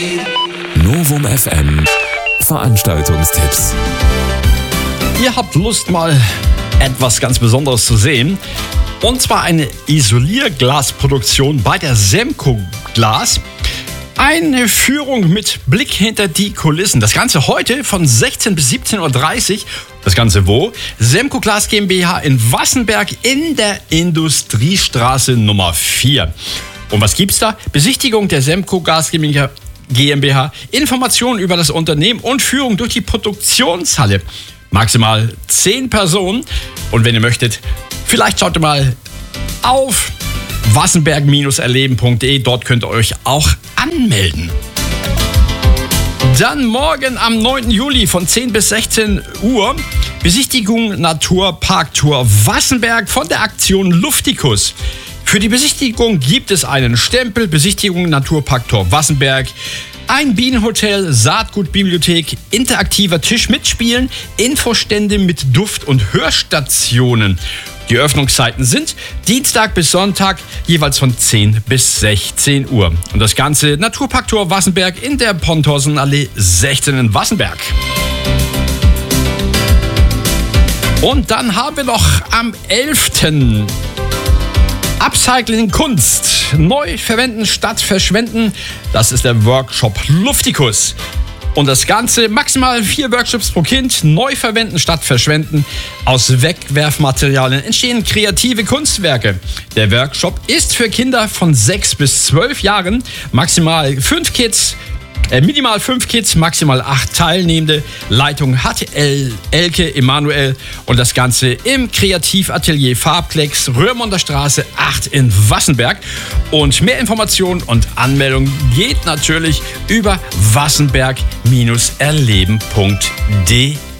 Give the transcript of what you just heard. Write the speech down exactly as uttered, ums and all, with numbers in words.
Novum F M Veranstaltungstipps. Ihr habt Lust, mal etwas ganz Besonderes zu sehen. Und zwar eine Isolierglasproduktion bei der Semco Glas. Eine Führung mit Blick hinter die Kulissen. Das Ganze heute von sechzehn bis siebzehn Uhr dreißig. Das Ganze wo? Semco Glas GmbH in Wassenberg in der Industriestraße Nummer vier. Und was gibt's da? Besichtigung der Semco Glas GmbH, Informationen über das Unternehmen und Führung durch die Produktionshalle. Maximal zehn Personen. Und wenn ihr möchtet, vielleicht schaut ihr mal auf wassenberg erleben punkt de. Dort könnt ihr euch auch anmelden. Dann morgen am neunten Juli von zehn bis sechzehn Uhr Besichtigung Naturparktour Wassenberg von der Aktion Luftikus. Für die Besichtigung gibt es einen Stempel Besichtigung Naturparktour Wassenberg, ein Bienenhotel, Saatgutbibliothek, interaktiver Tisch mit Spielen, Infostände mit Duft- und Hörstationen. Die Öffnungszeiten sind Dienstag bis Sonntag, jeweils von zehn bis sechzehn Uhr. Und das Ganze Naturparktour Wassenberg in der Pontorsenallee sechzehn in Wassenberg. Und dann haben wir noch am elften Upcycling Kunst. Neu verwenden statt verschwenden. Das ist der Workshop Luftikus. Und das Ganze maximal vier Workshops pro Kind. Neu verwenden statt verschwenden. Aus Wegwerfmaterialien entstehen kreative Kunstwerke. Der Workshop ist für Kinder von sechs bis zwölf Jahren. Maximal fünf Kids. Äh, minimal fünf Kids, maximal acht Teilnehmende. Leitung hat El Elke Emanuel und das Ganze im Kreativatelier Farbklecks, Röhrmunder Straße acht in Wassenberg. Und mehr Informationen und Anmeldung geht natürlich über wassenberg erleben punkt de.